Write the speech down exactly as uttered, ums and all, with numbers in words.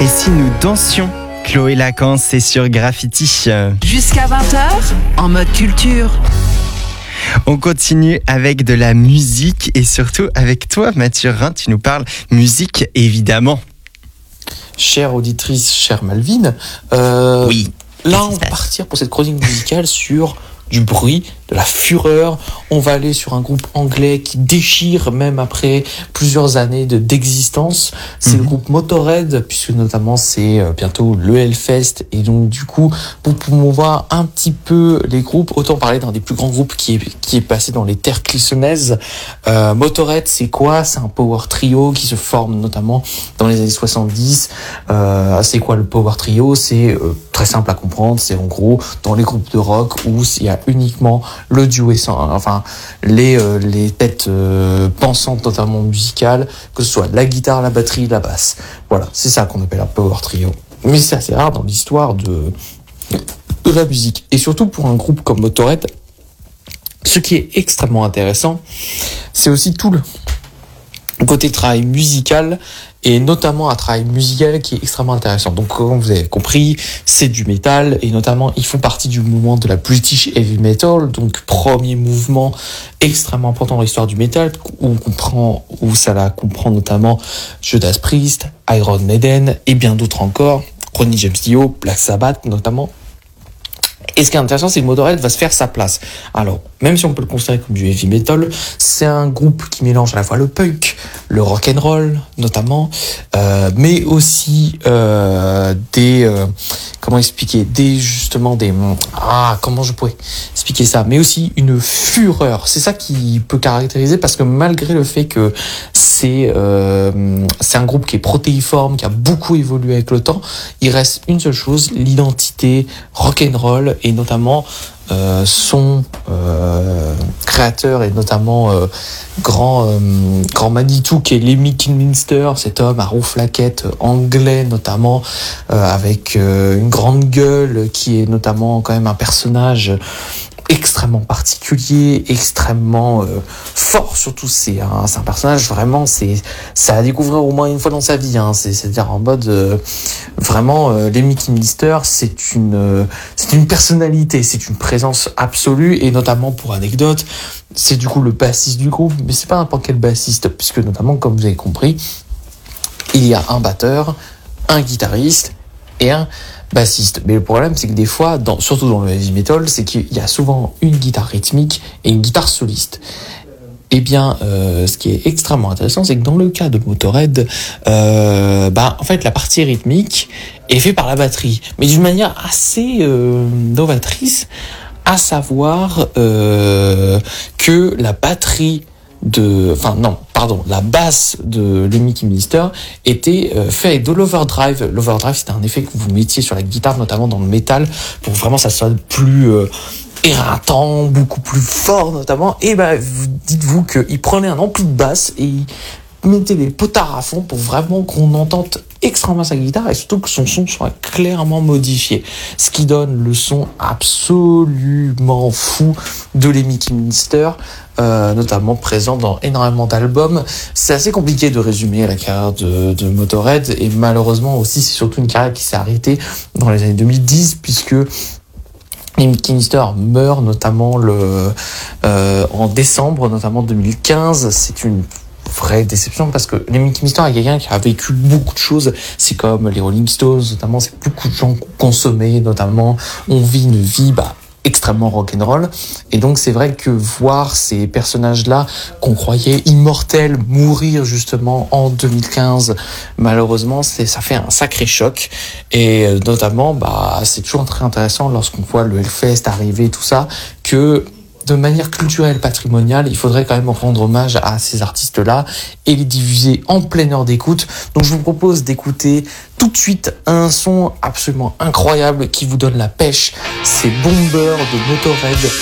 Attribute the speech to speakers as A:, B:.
A: Et si nous dansions? Chloé Lacan, c'est sur Graffiti.
B: Jusqu'à vingt heures, en mode culture.
A: On continue avec de la musique et surtout avec toi, Mathurin. Tu nous parles musique, évidemment.
C: Chère auditrice, chère Malvine, euh,
A: oui.
C: Là, on va partir pour cette chronique musicale sur du bruit, de la fureur. On va aller sur un groupe anglais qui déchire même après plusieurs années de, d'existence. C'est mmh. le groupe Motörhead, puisque notamment c'est bientôt le Hellfest. Et donc du coup, pour promouvoir un petit peu les groupes, autant parler d'un des plus grands groupes qui est, qui est passé dans les terres clissonnaises. Euh, Motörhead, c'est quoi? C'est un power trio qui se forme notamment dans les années soixante-dix. Euh, c'est quoi le power trio? C'est euh, très simple à comprendre. C'est en gros dans les groupes de rock où il y a uniquement le duo, enfin les euh, les têtes euh, pensantes notamment musicales, que ce soit la guitare, la batterie, la basse. Voilà, c'est ça qu'on appelle un power trio. Mais c'est assez rare dans l'histoire de de la musique, et surtout pour un groupe comme Motörhead. Ce qui est extrêmement intéressant, c'est aussi tout le côté travail musical, et notamment un travail musical qui est extrêmement intéressant. Donc, comme vous avez compris, c'est du métal, et notamment, ils font partie du mouvement de la British Heavy Metal, donc premier mouvement extrêmement important dans l'histoire du métal, où on comprend, où ça la comprend notamment Judas Priest, Iron Maiden, et bien d'autres encore, Ronnie James Dio, Black Sabbath notamment. Et ce qui est intéressant, c'est que Motörhead va se faire sa place. Alors, même si on peut le considérer comme du heavy metal, c'est un groupe qui mélange à la fois le punk, le rock and roll, notamment, euh, mais aussi euh, des euh, comment expliquer, des justement des ah comment je pourrais expliquer ça, mais aussi une fureur. C'est ça qui peut caractériser, parce que malgré le fait que c'est euh, c'est un groupe qui est protéiforme, qui a beaucoup évolué avec le temps, il reste une seule chose, l'identité rock and roll. Et notamment euh, son euh, créateur, et notamment euh, grand euh, grand Manitou, qui est Lemmy Kilminster, cet homme à rouflaquette anglais notamment, euh, avec euh, une grande gueule, qui est notamment quand même un personnage extrêmement particulier, extrêmement euh, fort, surtout. C'est un, c'est un personnage vraiment, c'est ça à découvrir au moins une fois dans sa vie, hein. c'est, c'est-à-dire en mode euh, vraiment euh, Lemmy Kilminster, c'est une euh, c'est une personnalité, c'est une présence absolue. Et notamment, pour anecdote, c'est du coup le bassiste du groupe, mais c'est pas n'importe quel bassiste, puisque notamment, comme vous avez compris, il y a un batteur, un guitariste et un bassiste. Mais le problème, c'est que des fois, dans, surtout dans le heavy metal, c'est qu'il y a souvent une guitare rythmique et une guitare soliste. Eh bien, euh, ce qui est extrêmement intéressant, c'est que dans le cas de Motörhead, euh, bah, en fait, la partie rythmique est faite par la batterie, mais d'une manière assez euh, novatrice, à savoir euh, que la batterie de, enfin non, pardon, la basse de Lemmy Kilminster était euh, fait avec de l'overdrive. L'overdrive, c'était un effet que vous mettiez sur la guitare, notamment dans le métal, pour vraiment ça sonne plus euh, éreintant, beaucoup plus fort notamment. Et ben, vous dites-vous qu'il prenait un ampli de basse et il mettait les potards à fond pour vraiment qu'on entende extrêmement sa guitare, et surtout que son son soit clairement modifié, ce qui donne le son absolument fou de Lemmy Kilminster, euh, notamment présent dans énormément d'albums. C'est assez compliqué de résumer la carrière de, de Motörhead, et malheureusement aussi c'est surtout une carrière qui s'est arrêtée dans les années deux mille dix, puisque Lemmy Kilminster meurt notamment le euh, en décembre notamment deux mille quinze. C'est une vraie déception, parce que Lemmy Kilminster est quelqu'un qui a vécu beaucoup de choses. C'est comme les Rolling Stones notamment, c'est beaucoup de gens qui ont consommé, notamment on vit une vie bah extrêmement rock'n'roll, et donc c'est vrai que voir ces personnages-là qu'on croyait immortels mourir justement en deux mille quinze, malheureusement c'est ça fait un sacré choc. Et notamment bah c'est toujours très intéressant lorsqu'on voit le Hellfest arriver, tout ça, que de manière culturelle, patrimoniale, il faudrait quand même rendre hommage à ces artistes-là et les diffuser en pleine heure d'écoute. Donc je vous propose d'écouter tout de suite un son absolument incroyable qui vous donne la pêche. C'est Bomber de Motörhead